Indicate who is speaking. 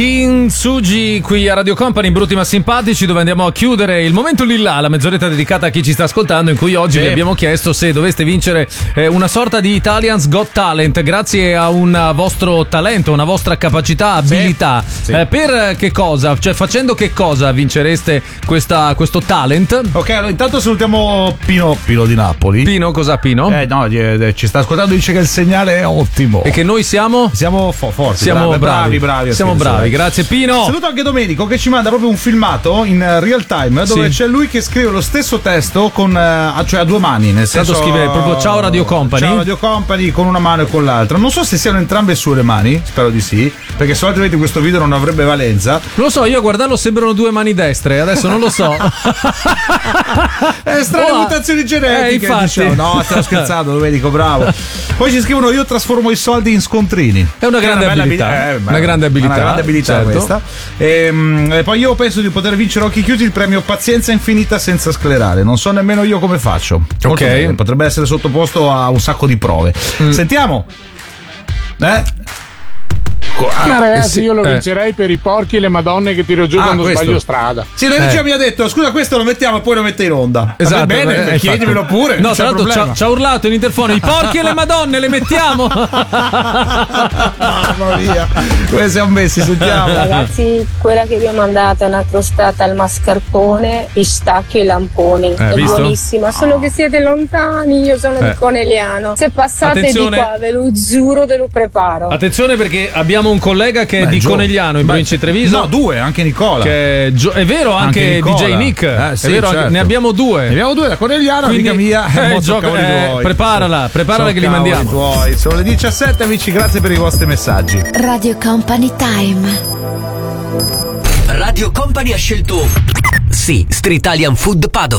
Speaker 1: In Sugi qui a Radio Company, brutti ma simpatici, dove andiamo a chiudere il momento lillà, la mezz'oretta dedicata a chi ci sta ascoltando, in cui oggi vi abbiamo chiesto se doveste vincere una sorta di Italians Got Talent grazie a un vostro talento, una vostra capacità, abilità. Per che cosa? Cioè facendo che cosa vincereste questo talent?
Speaker 2: Ok, allora intanto salutiamo Pino di Napoli.
Speaker 1: Pino, cosa Pino?
Speaker 2: No, ci sta ascoltando, dice che il segnale è ottimo.
Speaker 1: E che noi siamo
Speaker 2: forti,
Speaker 1: siamo bravi.
Speaker 2: Siamo bravi.
Speaker 1: Grazie Pino.
Speaker 2: Saluto anche Domenico che ci manda proprio un filmato in real time dove c'è lui che scrive lo stesso testo cioè a due mani, nel senso
Speaker 1: scrive proprio ciao Radio Company.
Speaker 2: Ciao Radio Company con una mano e con l'altra. Non so se siano entrambe sulle mani, spero di sì, perché se altrimenti questo video non avrebbe valenza.
Speaker 1: Non lo so, io a guardarlo sembrano due mani destre, adesso non lo so.
Speaker 2: Strane mutazioni genetiche.
Speaker 1: Infatti.
Speaker 2: Diciamo. No, stavo scherzando, Domenico, bravo. Poi ci scrivono: io trasformo i soldi in scontrini.
Speaker 1: È una grande abilità. Una grande abilità, certo.
Speaker 2: Questa. E poi io penso di poter vincere a occhi chiusi il premio Pazienza Infinita senza sclerare. Non so nemmeno io come faccio.
Speaker 1: Ok.
Speaker 2: Potrebbe essere sottoposto a un sacco di prove. Sentiamo.
Speaker 3: Ma ragazzi, io lo vincerei per i porchi e le madonne che tiro giù quando sbaglio strada.
Speaker 2: Sì, noi regia mi ha detto: scusa, questo lo mettiamo e poi lo mette in onda.
Speaker 1: Esatto.
Speaker 2: Va bene, chiedimelo pure.
Speaker 1: No, tra l'altro ci ha urlato in interfono: i porchi e le madonne le mettiamo.
Speaker 2: Mamma mia, come siamo messi? Sentiamo.
Speaker 4: Ragazzi, quella che vi ho mandato è una crostata al mascarpone, pistacchio e lamponi. È
Speaker 1: visto?
Speaker 4: Buonissima, solo che siete lontani. Io sono di Conegliano. Se passate
Speaker 1: Attenzione.
Speaker 4: di qua, ve lo giuro, ve lo preparo.
Speaker 1: Attenzione, perché abbiamo un collega che è di Conegliano, in provincia di Treviso.
Speaker 2: No, due, anche Nicola.
Speaker 1: È vero, anche DJ Nick.
Speaker 2: Sì,
Speaker 1: è vero,
Speaker 2: certo.
Speaker 1: ne abbiamo due.
Speaker 2: Ne abbiamo due da Conegliano, amica mia.
Speaker 1: Preparala che li mandiamo.
Speaker 2: Tuoi. Sono le 17, amici, grazie per i vostri messaggi.
Speaker 5: Radio Company Time.
Speaker 6: Radio Company ha scelto Street Italian Food Padova.